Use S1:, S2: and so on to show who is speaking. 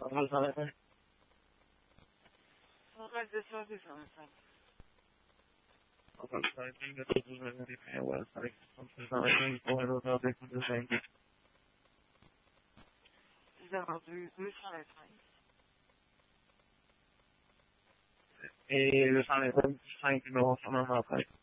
S1: On va le s'arrêter.
S2: On reste de sur 225.
S1: On va le s'arrêter, le taux de vérifier, ouais, c'est avec on peut s'arrêter pour une hauteur d'écoute de 5.
S2: 02, 225.
S1: Et le 125 numéro sur même après.